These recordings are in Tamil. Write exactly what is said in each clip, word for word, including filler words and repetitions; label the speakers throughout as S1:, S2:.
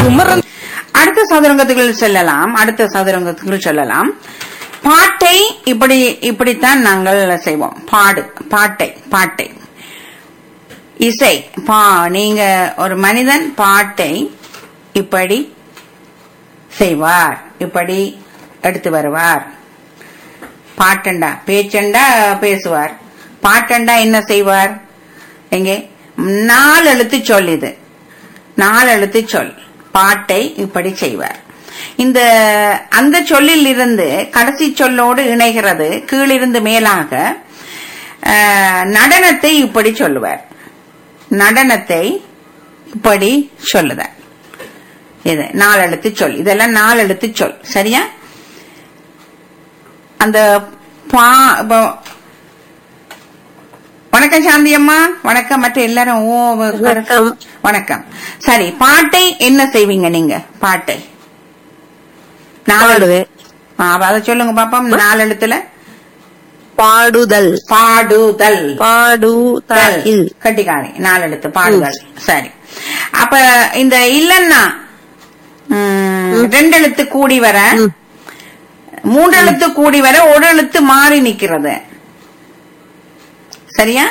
S1: குமரன்.
S2: அடுத்த சதுரங்கத்துக்குள் செல்லலாம். அடுத்த சதுரங்கத்துக்குள் செல்லலாம். பாட்டை இப்படி இப்படித்தான் நாங்கள் செய்வோம். பாடு பாட்டை பாட்டை இசை பா நீங்க ஒரு மனிதன் பாட்டை இப்படி செய்வார், இப்படி எடுத்து வருவார். பாட்டண்டா பேச்சண்டா பேசுவார். பாட்டண்டா என்ன செய்வார்? எங்கே நாலு எழுத்து சொல், இது நாலு எழுத்து சொல். பாட்டை இப்படி செய்வார். இந்த அந்த சொல்லில் இருந்து கடைசி சொல்லோடு இணைகிறது கீழிருந்து மேலாக. நடனத்தை இப்படி சொல்லுவார். நடனத்தை இப்படி சொல்லுதார். இது நாலு எழுத்து சொல். இதெல்லாம் நாலு எழுத்து சொல். சரியா? அந்த பா வணக்கம் சாந்தி அம்மா. வணக்கம். மற்ற எல்லாரும் ஓ வணக்கம். சரி, பாட்டை என்ன செய்வீங்க நீங்க? பாட்டை நாலு அதை சொல்லுங்க பாப்போம். நாலு எழுத்துல
S3: பாடுதல்.
S2: பாடுதல்.
S3: பாடுதல்.
S2: கட்டிக்காரி நாலு எழுத்து பாடுதல். சரி, அப்ப இந்த இல்லன்னா ரெண்டு எழுத்து கூடி வர, மூன்று எழுத்து கூடி வர, ஒரு எழுத்து மாறி நிக்கிறது. சரியா?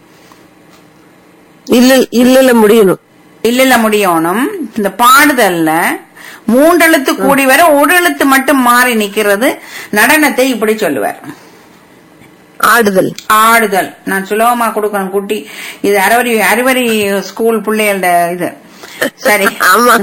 S3: இல்ல இல்ல முடியணும்.
S2: இல்ல முடியணும். இந்த பாடுதல்ல மூன்று எழுத்து கூடி வர, ஒரு எழுத்து மட்டும் மாறி நிக்கிறது. நடனத்தை இப்படி சொல்லுவார்.
S3: ஆடுதல்.
S2: ஆடுதல். நான் சுலபமா கொடுக்கணும் குட்டி. இது அறுவரி அறுவரி ஸ்கூல் பிள்ளைகளோட இது. சரி.
S3: ஆமா.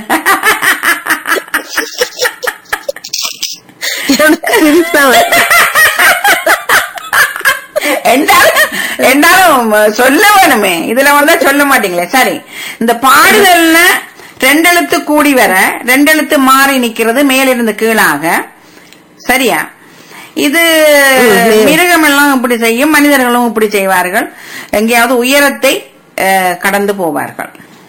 S2: என்றாலும் சொல்ல வேணுமே, இதுல வந்தா சொல்ல மாட்டீங்களே. சரி, இந்த பாடுதல்ல ரெண்டு எழுத்து கூடி வர, ரெண்டு எழுத்து மாறி நிக்கிறது மேலிருந்து கீழாக. சரியா? இது மிருகம் எல்லாம் இப்படி செய்யும், மனிதர்களும் இப்படி செய்வார்கள். எங்கேயாவது உயரத்தை கடந்து போவார்கள்.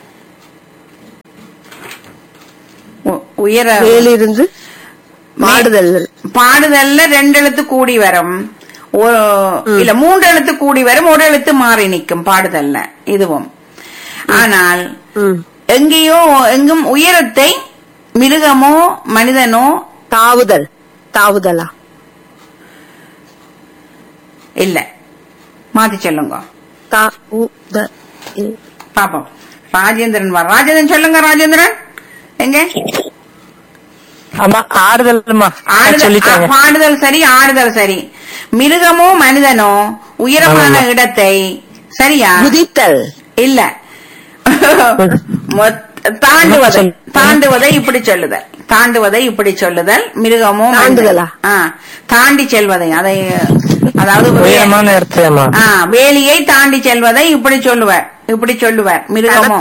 S2: உயர
S3: மேலிருந்து பாடுதல்.
S2: பாடுதல்ல ரெண்டு எழுத்து கூடி வரும், இல்ல மூன்று எழுத்து கூடி வரும், ஒரு எழுத்து மாறி நிற்கும் பாடுதல்ல இதுவும். ஆனால் எங்கேயோ எங்கும் உயரத்தை மிருகமோ மனிதனோ
S3: தாவுதல். தாவுதலா?
S2: இல்ல, மாத்தி சொல்லுங்க பாப்போம். ராஜேந்திரன் வர. ராஜேந்திரன் சொல்லுங்க. ராஜேந்திரன் எங்க?
S1: ஆடுதல்.
S2: பாடுதல் சரி, ஆடுதல் சரி. மிருகமோ மனிதனோ உயரமான இடத்தை. சரியா?
S3: குதித்தல்.
S2: இல்ல, தாண்டுவதை. தாண்டுவதை இப்படி சொல்லுதல். தாண்டுவதை இப்படி சொல்லுதல். மிருகமோ
S3: தாண்டுதலா?
S2: தாண்டி செல்வதை, அதை அதாவது வேலியை தாண்டி செல்வதை இப்படி சொல்லுவார். இப்படி சொல்லுவார் மிருகமோ.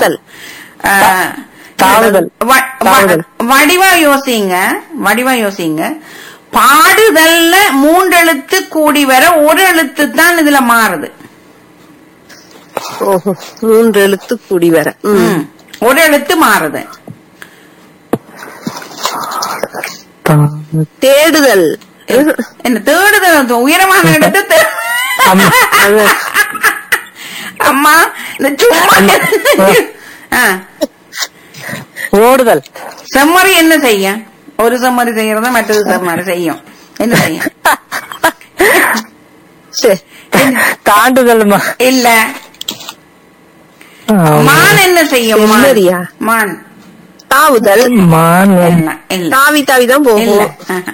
S2: வடிவா யோசிங்க, வடிவா யோசிங்க. பாடுதல்ல மூன்று எழுத்து கூடி வர, ஒரு எழுத்து தான் இதுல மாறுது.
S3: மூன்று எழுத்து கூடி வர
S2: ஒரு எழுத்து மாறுது.
S3: தேடுதல்.
S2: என்ன தேடுதல்? உயரமான இடத்தை. அம்மா இந்த சும்மா
S1: ஓடுதல்.
S2: செம்மறி என்ன செய்ய? ஒரு செம்மறி செய்யறத மற்றது செம்மறி செய்யும். என்ன செய்ய?
S1: தாண்டுதல்.
S2: இல்ல. மான் என்ன செய்யும்? மான்
S3: தாவுதல்.
S1: மான்
S3: தாவி தாவி தான் போகும்.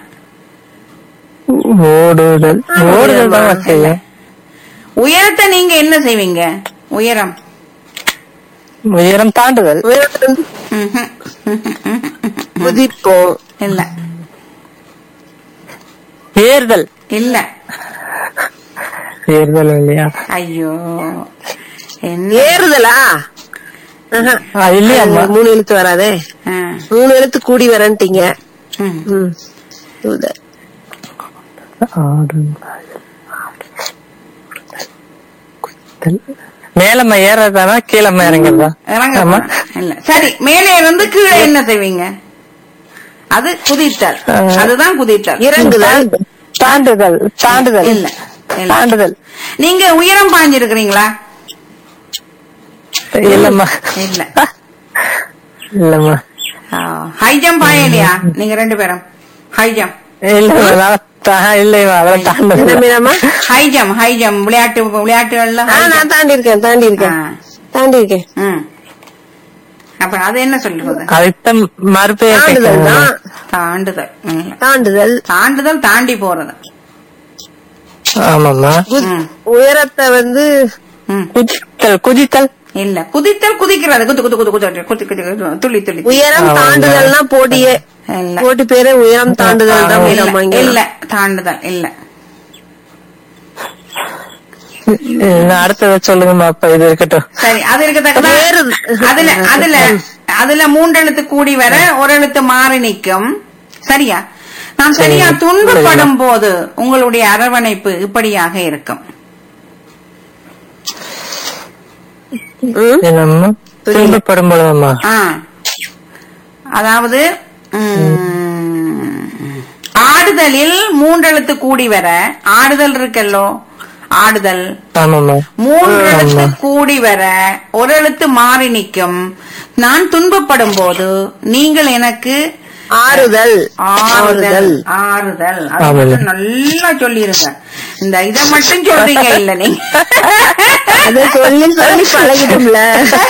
S1: ஓடுதல். ஓடுதல் தான் செய்ய.
S2: உயரத்தை நீங்க என்ன செய்வீங்க? உயரம்.
S1: உயரம் தாண்டுதல்.
S3: குதிப்போம்.
S2: இல்ல.
S1: ஏறுதல்.
S2: இல்ல.
S1: ஏறுதல் இல்லையா?
S2: ஐயோ,
S3: ஏறுதலா?
S1: இல்லையா?
S3: மூணு எழுத்து வராதே. மூணு எழுத்து கூடி வரன்ட்டீங்க.
S1: மேலம்மா ஏறதானா கீழம்மா இறங்குறதா?
S2: இறங்க. இல்ல. சரி, மேலே இருந்து கீழே என்ன செய்வீங்க? அது குதித்தல். அதுதான் குதித்தல்.
S3: இறங்குதல்.
S1: தாண்டுதல். தாண்டுதல்.
S2: இல்ல.
S1: தாண்டுதல்.
S2: நீங்க உயரம் பாஞ்சிருக்கிறீங்களா?
S1: இல்லம்மா.
S2: இல்ல.
S1: இல்லம்மா.
S2: ஹை ஜம்ப் ஆயலையா நீங்க ரெண்டு பேரும்? ஹை ஜம்ப்
S1: இல்ல அதெல்லாம் தா- இல்லையா அதெல்லாம்
S3: என்ன
S1: தாண்டதில்லை.
S3: மீராமா?
S2: ஹை ஜம்ப் ஹை ஜம்ப் விளையாட்டு விளையாட்டுகள்ல
S3: ஆ, நான் தாண்டி இருக்கேன் தாண்டி இருக்கேன் தாண்டி இருக்கேன்.
S2: ம். அப்ப அது என்ன சொல்றது?
S1: அதுதான் மறுபெயர்
S3: தாண்டுதல்
S1: கேட்கணும்.
S3: தான்.
S2: தாண்டுதல். ம்.
S3: தாண்டுதல்.
S2: தாண்டுதல் தாண்டி போறது.
S1: ஆமாம்மா.
S2: ம்.
S3: உயரத்தை வந்து
S2: ம்.
S1: குதித்தல் குதித்தல்
S2: இல்ல குதித்தல் குதிக்கிறது குத்து குத்து குத்து குத்து குத்து குத்து குத்து துள்ளி துள்ளி
S3: உயரம் தாண்டுதல்னா போட்டியே.
S2: இல்ல
S3: போட்டி பேரே உயரம் தாண்டுதல் தான் மீராமா
S2: இல்ல,
S3: இங்க.
S2: இல்ல தாண்டுதல் இல்ல.
S1: இன்னும் அடுத்ததை சொல்லுங்கம்மா. அப்ப இது இருக்கட்டும்.
S2: சரி அது இருக்கத்தக்கதா?
S3: வேறு.
S2: அதுல அதுல அதுல மூன்றெழுத்து கூடி வர ஒரு எழுத்து மாறி நிற்கும். சரியா? நான் சரியா
S1: சரி.
S2: துன்பப்படும் போது உங்களுடைய அரவணைப்பு இப்படியாக இருக்கும்.
S3: ம்?
S1: என்னம்மா துன்பப்படும் பொழுதும்மா?
S2: ஆ. அதாவது ம், ஆடுதலில் மூன்றெழுத்து கூடி வர ஆடுதல் இருக்கல்லோ ஆடுதல்
S1: ஆமாம்மா.
S2: மூன்று எழுத்து
S1: ஆமா.
S2: கூடி வர ஒரு எழுத்து மாறி நிற்கும். நான் துன்பப்படும் போது நீங்கள் எனக்கு
S3: ஆறுதல்.
S2: ஆறுதல் ஆறுதல் அது
S1: ஆமாம்.
S2: மட்டும் நல்லா சொல்லிருங்க. இந்த இதை மட்டும் சொல்றீங்க இல்ல நீங்க.
S3: அதை சொல்லி சொல்லி பழகிடும்ல.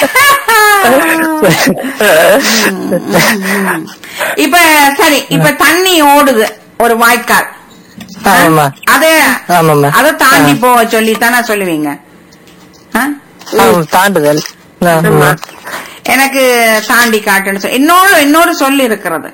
S2: இப்ப சரி இப்ப தண்ணி ஓடுது ஒரு வாய்க்கால்.
S1: ஆமாம்மா.
S2: அத
S1: ஆமாம்மா.
S2: அத தாண்டி போக சொல்லி தானே சொல்லுவீங்க. ஆ?
S1: ஆமா, தாண்டுதல். ஆமா.
S2: எனக்கு தாண்டி காட்டுன்னு சொல்லி இன்னொரு இன்னொரு சொல்லி இருக்கிறது.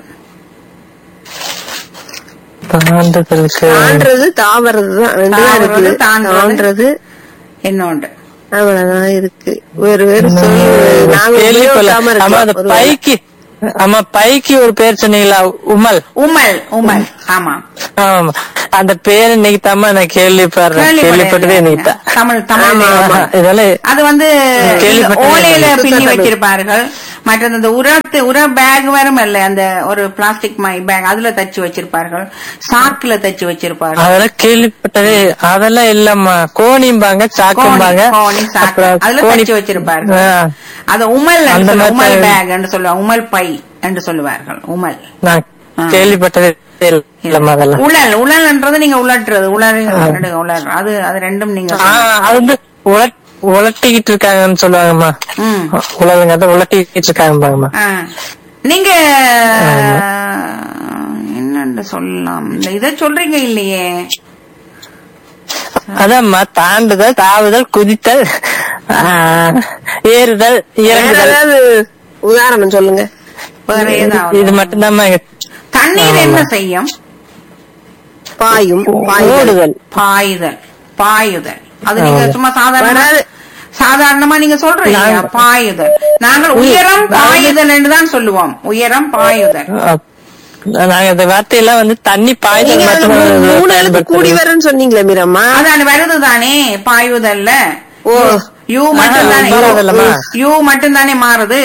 S1: தாண்டுதலுக்கு
S3: தாண்டறது தாவறது தான் ரெண்டு தான்
S2: தாவறது,
S3: இருக்கு.
S2: தாண்டறது.
S3: தாண்டறது
S2: இன்னொன்று
S3: அவ்வளவுதான் இருக்கு. வேறு வேறு சொல்லி நாங்க
S1: கேள்விப்படல.
S3: உபயோகிக்காம
S1: ஆமா, அது
S3: இருக்கோம்.
S1: பைக்கு ஆமா பைக்கு ஒரு பேர் சொன்னீங்களா? உமல்.
S2: உமல் உமல் ஆமா
S1: ஆமா, அந்த பேர் இன்னைக்கு தாம்மா நான் கேள்விப்படுறேன். கேள்விப்பட்டதே இன்னைக்கு தான்.
S2: தமிழ் தமிழ்
S3: ஆமா, ஆமா.
S1: இதெல்லாம்
S2: அது வந்து
S1: கேள்விப்பட்டதே
S2: ஓலையில
S1: இல்லை.
S2: பின்னி
S3: சுத்தத்தமிழ்.
S2: வச்சிருப்பார்கள். மற்றது அந்த உரத்து உர பேக் வரும் இல்ல அந்த ஒரு பிளாஸ்டிக் மை பேக் அதுல தச்சு வச்சிருப்பார்கள். சாக்குல தச்சு வச்சிருப்பார்கள்.
S1: அதெல்லாம் கேள்விப்பட்டதே அதெல்லாம் இல்லம்மா. கோணிம்பாங்க, சாக்கும்பாங்க.
S2: கோணி, கோணி, சாக்கு.
S1: அப்புறம்
S2: அதுல
S1: கோணி-
S2: தச்சு வச்சிருப்பார்கள்.
S1: ஆ,
S2: அது உமல் என்று
S1: அந்த
S2: சொல்லுவா-
S1: மாதிரி
S2: உமல்
S1: தான்.
S2: பேக் என்று சொல்லுவாங்க. உமல் பை என்று சொல்லுவார்கள். உமல்
S1: நான்
S2: ஆ.
S1: கேள்விப்பட்டதே இல்லம்மா அதெல்லாம்.
S2: உழல் உழல் என்றது நீங்க உலட்டுறது உலர் உலர் அது அது ரெண்டும் நீங்க
S1: ஆ, அது வந்து உலட் உலட்டிக்கிட்டு இருக்காங்கன்னு சொல்லுவாங்கம்மா.
S2: ம்.
S1: உலகங்க அதை உலட்டிக்கிட்டு இருக்காங்கம்மா.
S2: ஆ. நீங்க என்னன்னு சொல்லலாம் இந்த இத சொல்றீங்க இல்லையே.
S1: அதாம்மா தாண்டுதல், தாவுதல், குதித்தல், ஆ, ஏறுதல்,
S3: வேற
S1: இறங்குதல்.
S3: ஏதாவது உதாரணம் சொல்லுங்க.
S2: வேற
S1: இது
S2: ஏதாவது
S1: மட்டும்தாம்மா.
S2: தண்ணீர் என்ன செய்யும்?
S3: பாயும் பாயுதல்.
S1: ஓடுதல்.
S2: பாயுதல் பாயுதல் அது நீங்க
S1: ஆமா.
S2: சும்மா சாதாரண
S3: வராது.
S2: சாதாரணமா நீங்க சொல்றீங்க
S1: நாங்க-
S2: பாயுதல். நாங்கள் உயரம் பாயுதல் என்று தான் சொல்லுவோம். உயரம் பாயுதல்.
S1: அப்- நாங்க இந்த வார்த்தையெல்லாம் வந்து தண்ணி பாய்தல்
S3: நீங்க அதுல மூ- மூணு எழுத்து
S1: மட்டும்
S3: கூடி வரேன்னு சொன்னீங்களே மீரம்மா.
S2: அதான் வருது தானே பாயுதல்ல.
S3: ஓ.
S2: யூ மட்டும் தானே
S1: ஆ, மாறுதல்லம்மா.
S2: யூ மட்டும் தானே மாறுது.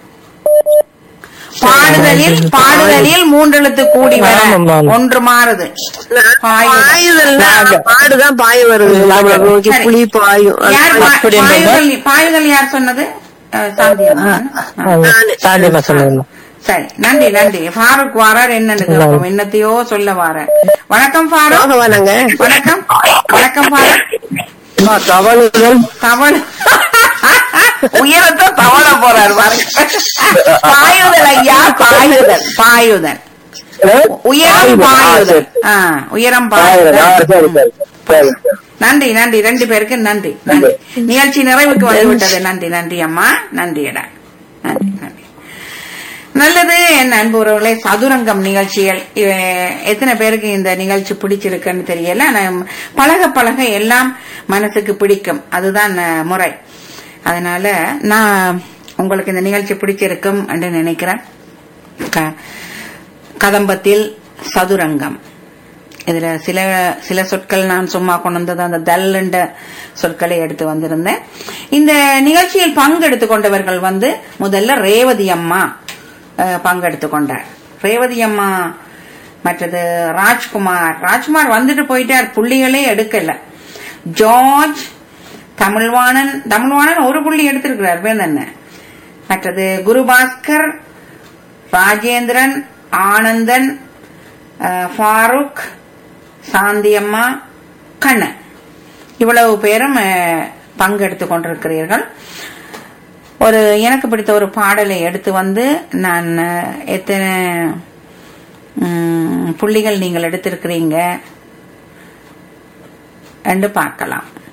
S2: பாடுதலில் பாடுதலில் மூன்றெழுத்து கூடி வர
S1: ஆமாம்மா.
S2: ஒன்று மாறுது. பாயுதல்.
S3: பாயுதல்னா
S1: நாங்க-
S3: பாடுதான் பாய வருது. நம்மள நோக்கி
S2: சரி.
S3: புலி பாயும். அது
S2: யார் பா-
S1: அப்படி என்றால்
S2: பாயுதல் பாயுதல் யார் சொன்னது? அஹ், சாந்தி அம்மா. ஆ.
S3: நானு.
S1: தாண்டிமா சொல்லுங்க.
S2: சரி நன்றி நன்றி. ஃபாரூக் வாரார் என்னன்னு கேட்போம். என்னத்தையோ சொல்ல வார. வணக்கம் ஃபாரூக்.
S3: போகவா நாங்க?
S2: வணக்கம் வணக்கம் ஃபாரூக்.
S1: தவறுதல்.
S2: தவள் உயரத்தை தவள போறாரு பாருங்க. பாயுதல் ஐயா பாயுதல் பாயுதல் உயரம் பாயுதல். ஆ, உயரம் பாயுதல். நன்றி நன்றி ரெண்டு பேருக்கு நன்றி நன்றி. நிகழ்ச்சி நிறைவுக்கு வந்துவிட்டது. நன்றி நன்றி அம்மா. நன்றியடா. நன்றி நன்றி. நல்லது என் அன்புறவுகளே. சதுரங்கம் நிகழ்ச்சிகள் இவ- எத்தனை பேருக்கு இந்த நிகழ்ச்சி பிடிச்சிருக்குன்னு தெரியல. ஆனா, பழக பழக எல்லாம் மனசுக்கு பிடிக்கும். அதுதான் அஹ், முறை. அதனால நான் உங்களுக்கு இந்த நிகழ்ச்சி பிடிச்சிருக்கும் என்று நினைக்கிறேன். க- கதம்பத்தில் சதுரங்கம் இதுல சில சில சொற்கள் நான் சும்மா கொண்டு வந்தது அந்த தல் என்ற சொற்களை எடுத்து வந்திருந்தேன். இந்த நிகழ்ச்சியில் பங்கெடுத்து கொண்டவர்கள் வந்து முதல்ல ரேவதி அம்மா அஹ், பங்கெடுத்து கொண்டார். ரேவதி அம்மா, மற்றது ராஜ்குமார். ராஜ்குமார் வந்துட்டு போயிட்டார், புள்ளிகளே எடுக்கல. ஜார்ஜ், தமிழ்வாணன் தமிழ்வாணன் ஒரு புள்ளி எடுத்திருக்கிறார் வேந்தன். மற்றது குருபாஸ்கர், ராஜேந்திரன், ஆனந்தன், அஹ், ஃபாரூக், சாந்தியம்மா, கண்ணன் இவ்வளவு பேரும் அஹ், பங்கெடுத்துக் கொண்டிருக்கிறீர்கள். ஒரு எனக்கு பிடித்த ஒரு பாடலை எடுத்து வந்து நான் அஹ், எத்தனை ம், புள்ளிகள் நீங்கள் எடுத்திருக்கிறீங்க என்று பார்க்கலாம்.